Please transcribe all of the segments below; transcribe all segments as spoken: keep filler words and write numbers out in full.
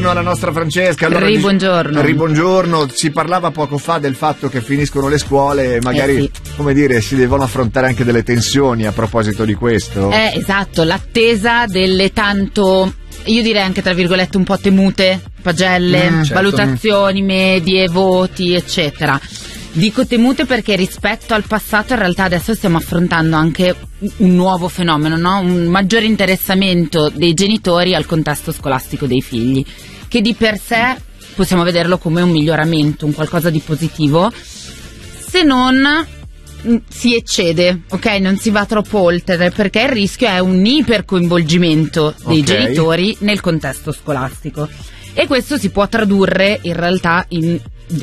buongiorno alla nostra Francesca. Allora, Ribuongiorno. Ribuongiorno. Si parlava poco fa del fatto che finiscono le scuole e magari, eh sì. come dire, si devono affrontare anche delle tensioni a proposito di questo. Eh, esatto, l'attesa delle tanto, io direi anche tra virgolette un po' temute pagelle, Mm, certo. valutazioni medie, voti, eccetera. Dico temute perché rispetto al passato in realtà adesso stiamo affrontando anche un nuovo fenomeno, no? Un maggiore interessamento dei genitori al contesto scolastico dei figli, che di per sé possiamo vederlo come un miglioramento, un qualcosa di positivo, se non si eccede, ok? Non si va troppo oltre, perché il rischio è un ipercoinvolgimento dei Ok. genitori nel contesto scolastico, e questo si può tradurre in realtà in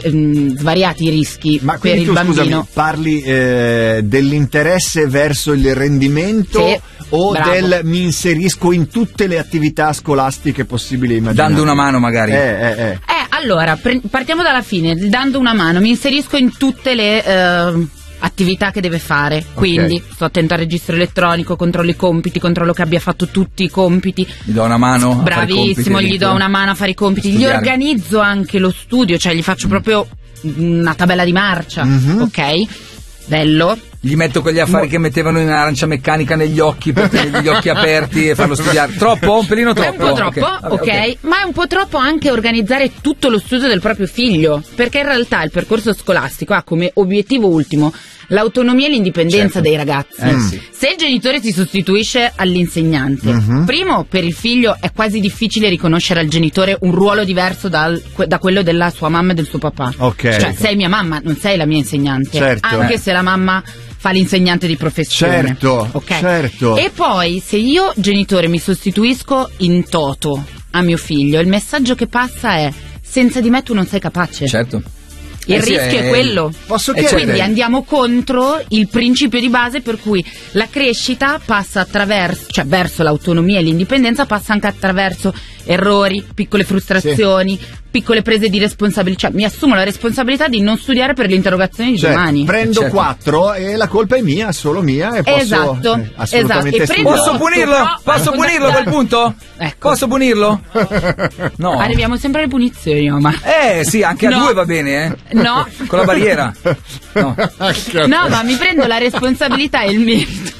in svariati rischi Ma per quindi il tu, bambino. scusami, parli eh, dell'interesse verso il rendimento Sì, o bravo. del mi inserisco in tutte le attività scolastiche possibili e immaginabili? Dando una mano magari. Eh, eh, eh. Eh, allora, pre- partiamo dalla fine, dando una mano, mi inserisco in tutte le eh, attività che deve fare, quindi Ok. sto attento al registro elettronico, controllo i compiti, controllo che abbia fatto tutti i compiti. Gli do una mano a fare i Bravissimo, compiti, gli do una mano a fare i compiti, gli Studiare. organizzo anche lo studio, cioè gli faccio proprio una tabella di marcia, Mhm. ok? Bello. Gli metto quegli affari che mettevano in arancia meccanica negli occhi per tenergli gli occhi aperti e farlo studiare. Troppo? Un pelino È un troppo? po' troppo, Ok, ok, vabbè, ma è un po' troppo anche organizzare tutto lo studio del proprio figlio, perché in realtà il percorso scolastico ha come obiettivo ultimo l'autonomia e l'indipendenza Certo. dei ragazzi. Eh, sì. Se il genitore si sostituisce all'insegnante, Mhm. primo, per il figlio è quasi difficile riconoscere al genitore un ruolo diverso dal- da quello della sua mamma e del suo papà. Ok. Cioè, sei mia mamma, non sei la mia insegnante, Certo. anche Eh. se la mamma fa l'insegnante di professione. Certo, ok? certo. E poi, se io, genitore, mi sostituisco in toto a mio figlio, il messaggio che passa è: senza di me tu non sei capace. Certo. Il Eh sì, rischio è, è- quello. Posso Eh, chiedere? certo. Quindi andiamo contro il principio di base per cui la crescita passa attraverso, cioè verso l'autonomia e l'indipendenza, passa anche attraverso errori, piccole frustrazioni, piccole prese di responsabilità. Cioè, mi assumo la responsabilità di non studiare per le interrogazioni di Cioè, domani. prendo Certo. quattro e la colpa è mia, solo mia, e posso Esatto, eh, assolutamente esatto. E prendo- studiare. Posso punirlo? No, Posso no, punirlo a quel punto? Ecco. Posso punirlo? No. Arriviamo sempre alle punizioni, ma Eh sì, anche a No. due va bene, eh? no. Con la barriera. No. No, ma mi prendo la responsabilità e il merito.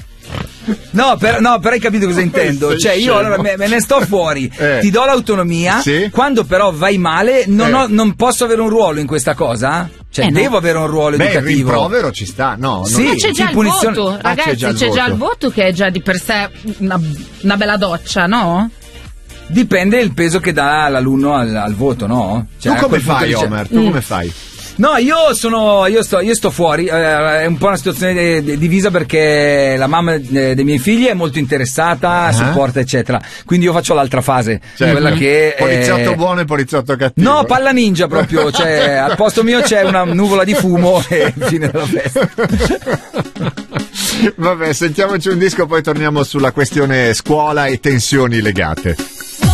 No, per, no, però hai capito cosa intendo. Sei Cioè, io scemo. allora me, me ne sto fuori, Eh. ti do l'autonomia. Sì. Quando però vai male, non, Eh. ho- non posso avere un ruolo in questa cosa? Cioè, Eh, no. devo avere un ruolo Beh, il educativo. rimprovero ci sta, no? Sì. Ma c'è sì, già il punizione- voto, Ah, c'è ragazzi, già il c'è già il voto. voto che è già di per sé una, una bella doccia, no? Dipende il peso che dà l'alunno al, al voto, no? Cioè, Tu a come quel punto fai, dice- Omer? Tu Mm. come fai? No, io sono io sto, io sto fuori, eh, è un po' una situazione de- de- divisa perché la mamma eh, dei miei figli è molto interessata, Ah. supporta eccetera, quindi io faccio l'altra fase, Certo. quella che Poliziotto eh, buono e poliziotto cattivo. no, palla ninja proprio, cioè al posto mio c'è una nuvola di fumo e fine della festa. Vabbè, sentiamoci un disco, poi torniamo sulla questione scuola e tensioni legate.